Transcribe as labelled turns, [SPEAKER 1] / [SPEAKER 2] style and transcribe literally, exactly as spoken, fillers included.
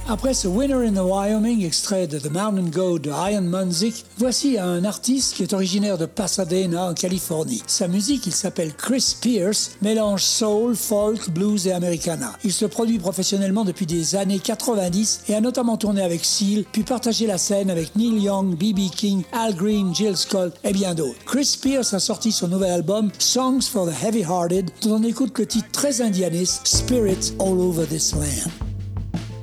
[SPEAKER 1] Après ce Winter in the Wyoming, extrait de The Mountain Goat de Ian Munzik, voici un artiste qui est originaire de Pasadena, en Californie. Sa musique, il s'appelle Chris Pierce, mélange soul, folk, blues et americana. Il se produit professionnellement depuis des années quatre-vingt-dix et a notamment tourné avec Seal, puis partagé la scène avec Neil Young, B B King, Al Green, Jill Scott et bien d'autres. Chris Pierce a sorti son nouvel album Songs for the Heavy-Hearted, dont on écoute le titre très indianiste Spirit All Over This Land.